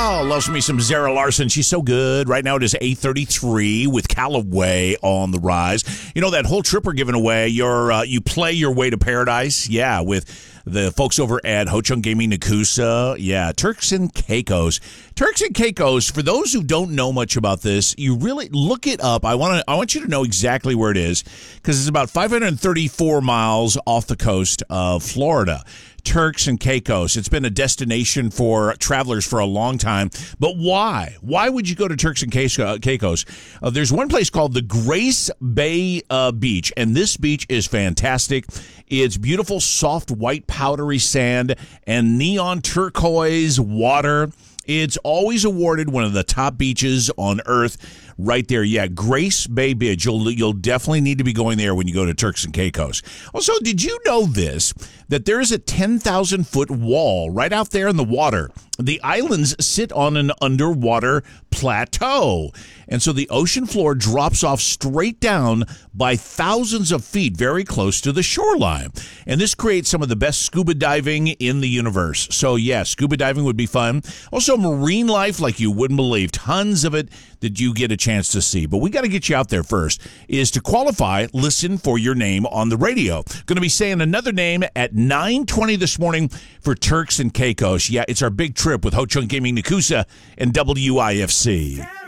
Oh, loves me some Zara Larson. She's so good. Right now it is 8:33 with Callaway on the rise. You know that whole trip we're giving away, you play your way to paradise. Yeah, with the folks over at Ho Chunk Gaming Nakusa. Yeah, Turks and Caicos. Turks and Caicos, for those who don't know much about this, you really look it up. I want you to know exactly where it is because it's about 534 miles off the coast of Florida. Turks and Caicos. It's been a destination for travelers for a long time. But why? Why would you go to Turks and Caicos? There's one place called the Grace Bay Beach, and this beach is fantastic. It's beautiful, soft, white, powdery sand and neon turquoise water. It's always awarded one of the top beaches on earth right there. Yeah, Grace Bay Beach. You'll definitely need to be going there when you go to Turks and Caicos. Also, did you know this, that there is a 10,000-foot wall right out there in the water? The islands sit on an underwater plateau, and so the ocean floor drops off straight down by thousands of feet very close to the shoreline. And this creates some of the best scuba diving in the universe. So, yeah, scuba diving would be fun. Also, marine life like you wouldn't believe. Tons of it that you get a chance to see. But we got to get you out there first. Is to qualify, listen for your name on the radio. Going to be saying another name at 9:20 this morning for Turks and Caicos. Yeah, it's our big trip with Ho Chunk Gaming Nakusa and WIFC.